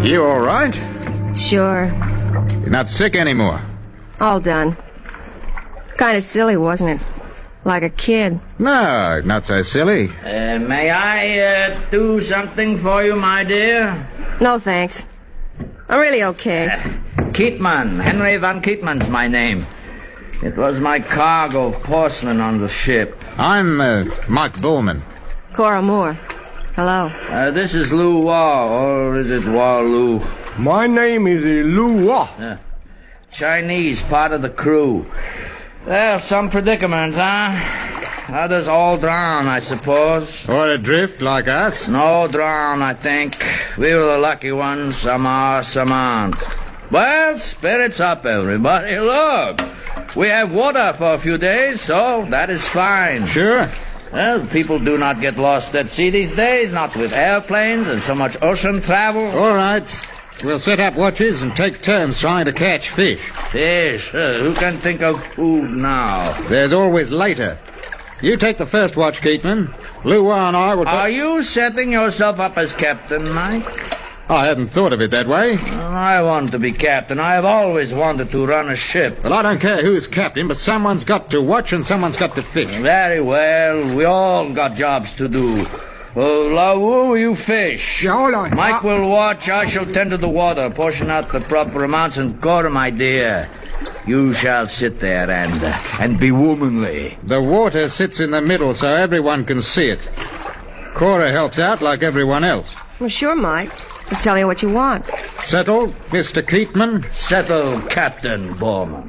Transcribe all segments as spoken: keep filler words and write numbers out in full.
You all right? Sure. You're not sick anymore? All done. Kind of silly, wasn't it? Like a kid. No, not so silly. Uh, may I uh, do something for you, my dear? No, thanks. I'm really okay. Uh, Keatman. Henry Van Keatman's my name. It was my cargo of porcelain on the ship. I'm uh, Mike Bullman. Cora Moore. Hello. Uh, this is Lou Wah, or is it Wah Lou? My name is Lou Wah. Uh, Chinese, part of the crew. Well, some predicaments, huh? Others all drown, I suppose. Or adrift like us? No drown, I think. We were the lucky ones. Some are, some aren't. Well, spirits up, everybody. Look, we have water for a few days, so that is fine. Sure. Well, people do not get lost at sea these days, not with airplanes and so much ocean travel. All right. We'll set up watches and take turns trying to catch fish. Fish? Uh, who can think of food now? There's always later. You take the first watch, Keatman. Lou and I will... Ta- Are you setting yourself up as captain, Mike? I hadn't thought of it that way. Well, I want to be captain. I have always wanted to run a ship. Well, I don't care who's captain, but someone's got to watch and someone's got to fish. Very well. We all got jobs to do. Oh, Lau, you fish. Yeah, hold on. Mike Uh, will watch. I shall tend to the water, portion out the proper amounts, and Cora, my dear, you shall sit there and uh, and be womanly. The water sits in the middle so everyone can see it. Cora helps out like everyone else. Well, sure, Mike. Just tell me what you want. Settled, Mister Keatman? Settle, Captain Borman.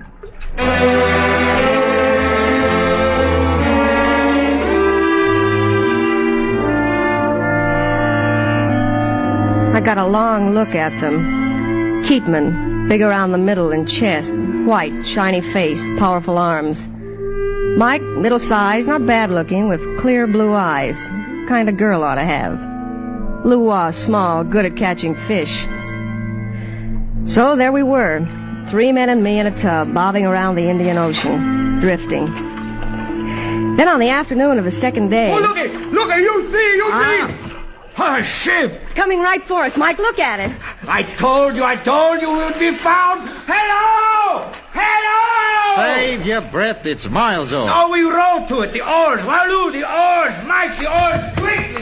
I got a long look at them. Keatman, big around the middle and chest, white, shiny face, powerful arms. Mike, middle size, not bad looking, with clear blue eyes. Kind of girl ought to have. Lou Wah, small, good at catching fish. So there we were, three men and me in a tub, bobbing around the Indian Ocean, drifting. Then on the afternoon of the second day... Oh, look at, look at, you see, you Ah. see. A ship. Coming right for us, Mike, look at it. I told you, I told you we would be found. Hello! Hello! Save your breath, it's miles off. Oh, we rowed to it, the oars. Waloo, the oars. Mike, the oars. Quick!